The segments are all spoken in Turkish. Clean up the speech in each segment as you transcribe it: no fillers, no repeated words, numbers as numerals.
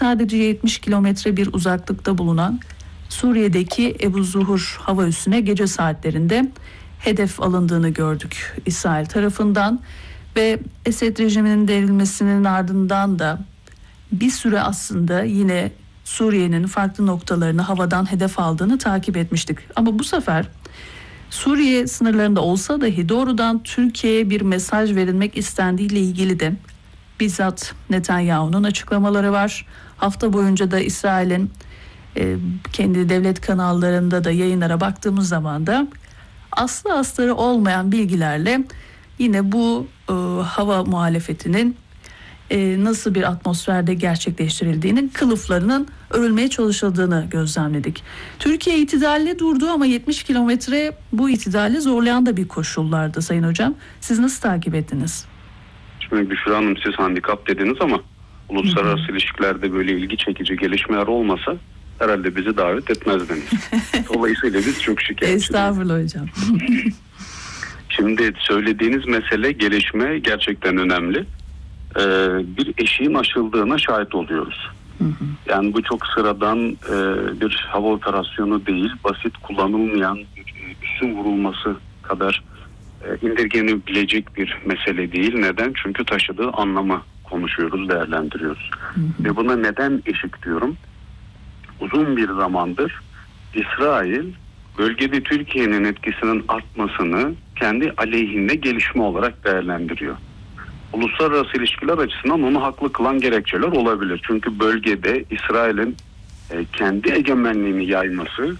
sadece 70 kilometre bir uzaklıkta bulunan Suriye'deki Ebu Zuhur hava üssüne gece saatlerinde hedef alındığını gördük İsrail tarafından ve Esed rejiminin devrilmesinin ardından da bir süre aslında yine Suriye'nin farklı noktalarını havadan hedef aldığını takip etmiştik. Ama bu sefer Suriye sınırlarında olsa dahi doğrudan Türkiye'ye bir mesaj verilmek istendiğiyle ilgili de bizzat Netanyahu'nun açıklamaları var. Hafta boyunca da İsrail'in kendi devlet kanallarında da yayınlara baktığımız zaman da aslı astarı olmayan bilgilerle yine bu hava muhalefetinin nasıl bir atmosferde gerçekleştirildiğinin kılıflarının örülmeye çalışıldığını gözlemledik. Türkiye itidalli durdu ama 70 kilometre bu itidali zorlayan da bir koşullarda Sayın Hocam. Siz nasıl takip ettiniz? Şimdi Büşra Hanım, siz handikap dediniz ama uluslararası ilişkilerde böyle ilgi çekici gelişmeler olmasa herhalde bizi davet etmezdiniz. Dolayısıyla biz çok şikayetçiyiz. Estağfurullah hocam. Şimdi söylediğiniz mesele, gelişme gerçekten önemli. Bir eşiğin aşıldığına şahit oluyoruz. Yani bu çok sıradan bir hava operasyonu değil, basit kullanılmayan üssün vurulması kadar indirgenebilecek bir mesele değil. Neden? Çünkü taşıdığı anlamı konuşuyoruz, değerlendiriyoruz. Ve buna neden eşik diyorum? Uzun bir zamandır İsrail bölgede Türkiye'nin etkisinin artmasını kendi aleyhine gelişme olarak değerlendiriyor. Uluslararası ilişkiler açısından onu haklı kılan gerekçeler olabilir. Çünkü bölgede İsrail'in kendi egemenliğini yayması,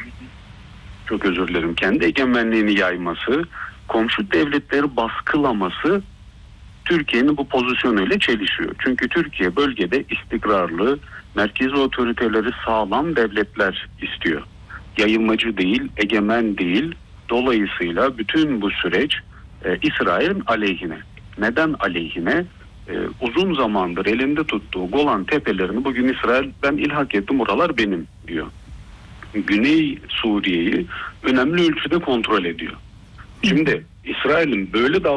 kendi egemenliğini yayması, komşu devletleri baskılaması Türkiye'nin bu pozisyonuyla çelişiyor. Çünkü Türkiye bölgede istikrarlı, merkezi otoriteleri sağlam devletler istiyor. Yayılmacı değil, egemen değil. Dolayısıyla bütün bu süreç İsrail'in aleyhine. Neden aleyhine? Uzun zamandır elinde tuttuğu Golan tepelerini bugün İsrail, ben ilhak ettim, oralar benim diyor. Güney Suriye'yi önemli ölçüde kontrol ediyor. Şimdi İsrail'in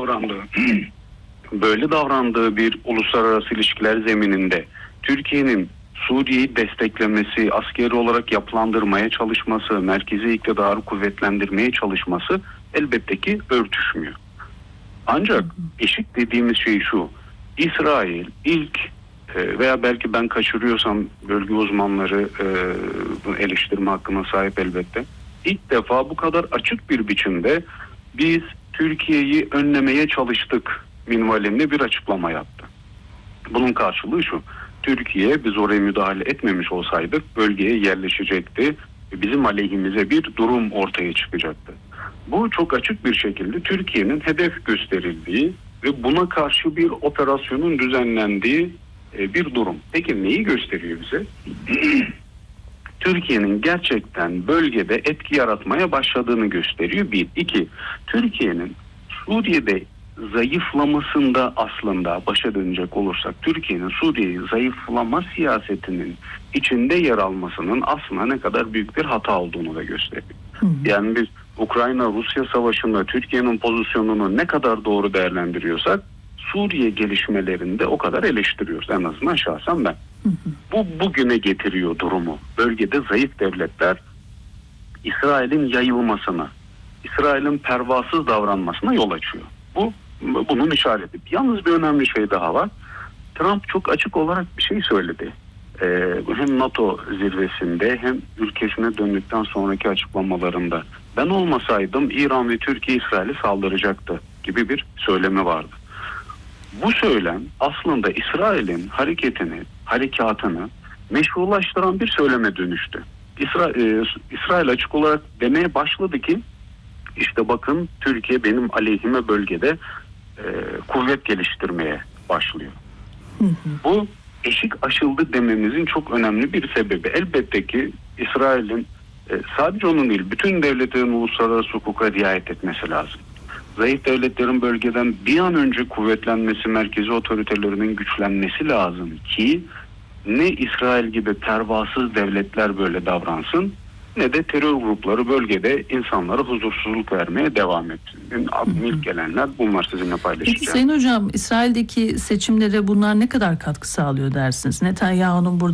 böyle davrandığı bir uluslararası ilişkiler zemininde Türkiye'nin Suriye'yi desteklemesi, askeri olarak yapılandırmaya çalışması, merkezi iktidarı kuvvetlendirmeye çalışması elbette ki örtüşmüyor. Ancak eşik dediğimiz şey şu: İsrail ilk veya belki ben kaçırıyorsam bölge uzmanları eleştirme hakkına sahip elbette. İlk defa bu kadar açık bir biçimde biz Türkiye'yi önlemeye çalıştık minvalinde bir açıklama yaptı. Bunun karşılığı şu: Türkiye, biz oraya müdahale etmemiş olsaydık bölgeye yerleşecekti. Bizim aleyhimize bir durum ortaya çıkacaktı. Bu çok açık bir şekilde Türkiye'nin hedef gösterildiği ve buna karşı bir operasyonun düzenlendiği bir durum. Peki neyi gösteriyor bize? Türkiye'nin gerçekten bölgede etki yaratmaya başladığını gösteriyor. Bir. İki, Türkiye'nin Suriye'de zayıflamasında, aslında başa dönecek olursak, Türkiye'nin Suriye'yi zayıflama siyasetinin içinde yer almasının aslında ne kadar büyük bir hata olduğunu da gösteriyor. Yani biz Ukrayna-Rusya savaşında Türkiye'nin pozisyonunu ne kadar doğru değerlendiriyorsak Suriye gelişmelerinde o kadar eleştiriyoruz. En azından şahsen ben. Bu bugüne getiriyor durumu. Bölgede zayıf devletler İsrail'in yayılmasına, İsrail'in pervasız davranmasına yol açıyor. Bunun işareti. Yalnız bir önemli şey daha var. Trump çok açık olarak bir şey söyledi. Hem NATO zirvesinde hem ülkesine döndükten sonraki açıklamalarında, ben olmasaydım İran ve Türkiye İsrail'e saldıracaktı gibi bir söylemi vardı. Bu söylem aslında İsrail'in harekatını meşrulaştıran bir söyleme dönüştü. İsrail açık olarak demeye başladı ki işte bakın, Türkiye benim aleyhime bölgede kuvvet geliştirmeye başlıyor. Bu eşik aşıldı dememizin çok önemli bir sebebi. Elbette ki İsrail'in sadece onun değil, bütün devletlerin uluslararası hukuka riayet etmesi lazım. Zayıf devletlerin bölgeden bir an önce kuvvetlenmesi, merkezi otoritelerinin güçlenmesi lazım ki ne İsrail gibi pervasız devletler böyle davransın, ne de terör grupları bölgede insanlara huzursuzluk vermeye devam etsin. Aklıma ilk gelenler bunlar, sizinle paylaşacağım. Peki Sayın Hocam, İsrail'deki seçimlere bunlar ne kadar katkı sağlıyor dersiniz? Netanyahu'nun burada